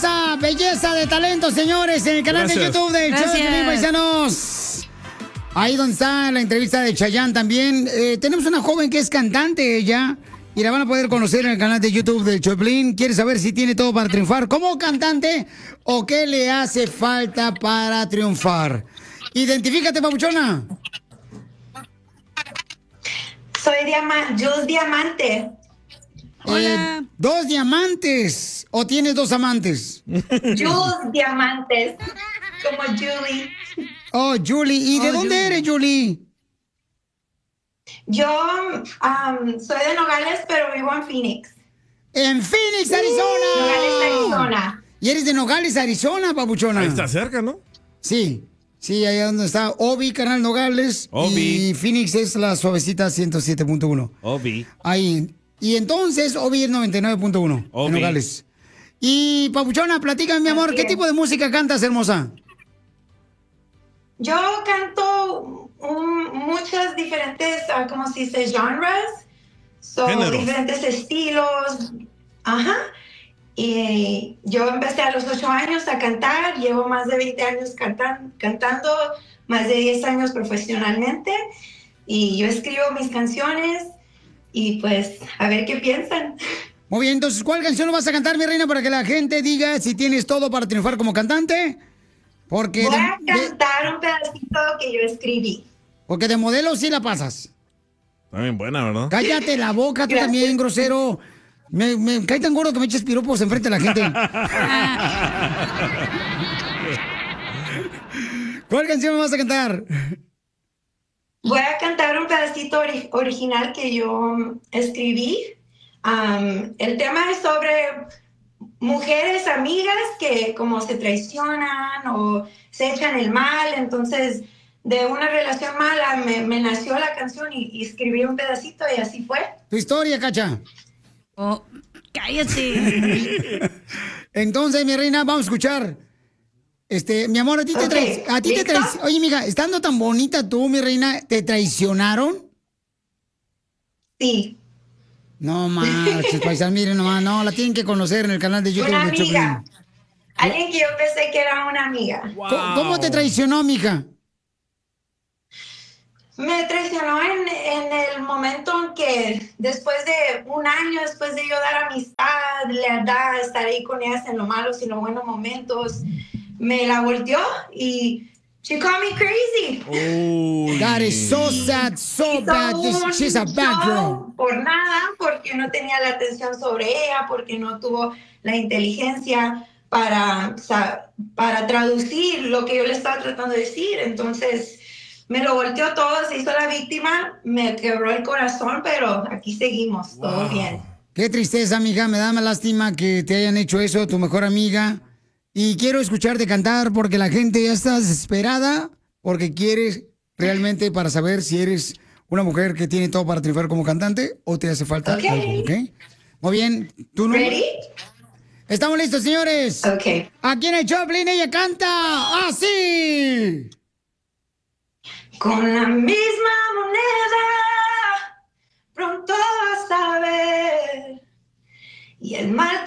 esa belleza de talento, señores, en el canal de YouTube de Show de Piolín, paisanos. Ahí donde está la entrevista de Chayanne también. Tenemos una joven que es cantante ella. Y la van a poder conocer en el canal de YouTube de Choplin. ¿Quiere saber si tiene todo para triunfar como cantante o qué le hace falta para triunfar? Identifícate, papuchona. Soy Jules Diamante. Hola. ¿Dos diamantes o tienes dos amantes? Jules Diamantes, como Julie. Oh, Julie. ¿Y de dónde Julie. eres, Julie? Yo soy de Nogales, pero vivo en Phoenix. En Phoenix, Arizona. Nogales, Arizona. Y eres de Nogales, Arizona, papuchona. Ahí está cerca, ¿no? Sí. Sí, allá donde está Obi, canal Nogales. Obi. Y Phoenix es la suavecita 107.1. Obi. Ahí. Y entonces Obi es 99.1 Obi. en Nogales. Y papuchona, platícame, mi amor, Así ¿qué es. tipo de música cantas, hermosa? Yo canto muchas diferentes, ¿cómo se dice? Genres. Géneros. Diferentes estilos. Ajá. Y yo empecé a los 8 años a cantar. Llevo más de 20 años cantando, más de 10 años profesionalmente. Y yo escribo mis canciones y pues a ver qué piensan. Muy bien, entonces, ¿cuál canción vas a cantar, mi reina, para que la gente diga si tienes todo para triunfar como cantante? Porque Voy a cantar un pedacito que yo escribí. porque de modelo sí la pasas. Está bien buena, ¿verdad? Cállate la boca, tú Gracias. también, grosero. Me cae tan gordo que me eches piropos enfrente de la gente. ¿Cuál canción me vas a cantar? Voy a cantar un pedacito original que yo escribí. El tema es sobre mujeres amigas que como se traicionan o se echan el mal. Entonces, de una relación mala me nació la canción y escribí un pedacito y así fue. Tu historia, Cacha. Oh, cállate. Entonces, mi reina, vamos a escuchar. Mi amor, a ti te Ok, traes. ¿listo? Oye, mija, estando tan bonita tú, mi reina, ¿te traicionaron? Sí, No marches, paisano, miren nomás, no, la tienen que conocer en el canal de YouTube una de amiga. Choplin. Alguien que yo pensé que era una amiga. ¿Cómo te traicionó, mija? Me traicionó en el momento en que después de un año, después de yo dar amistad, lealtad, estar ahí con ellas en los malos y los buenos momentos, me la volteó y she called me crazy. Uy. That is so sad, so Hizo bad. un She's a bad show girl. por nada, porque no tenía la atención sobre ella, porque no tuvo la inteligencia para traducir lo que yo le estaba tratando de decir. Entonces me lo volteó todo, se hizo la víctima, me quebró el corazón, pero aquí seguimos, todo bien. Qué tristeza, amiga. Me da más lástima que te hayan hecho eso, tu mejor amiga. Y quiero escucharte cantar porque la gente ya está desesperada porque quieres realmente para saber si eres una mujer que tiene todo para triunfar como cantante o te hace falta Ok. algo, ¿ok? Muy bien. ¿Tú no? ¿Ready? ¿Estamos listos, señores? Ok. Aquí en el Choplin ella canta así. Con la misma moneda, pronto vas a ver, y el mal